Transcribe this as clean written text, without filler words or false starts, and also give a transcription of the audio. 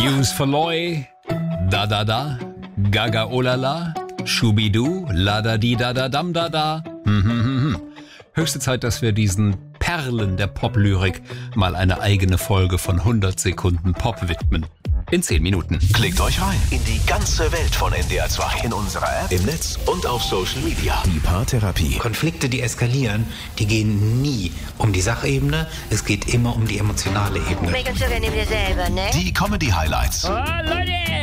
News Verloy, da da da, Gaga olala, Schubidu, la da di da da dam da da. Höchste Zeit, dass wir diesen Perlen der Poplyrik mal eine eigene Folge von 100 Sekunden Pop widmen. In 10 Minuten. Klickt euch rein in die ganze Welt von NDR 2. In unserer App, im Netz und auf Social Media. Die Paartherapie. Konflikte, die eskalieren, die gehen nie um die Sachebene. Es geht immer um die emotionale Ebene. Make up so neben dir selber, ne? Die Comedy Highlights. Oh, Leute!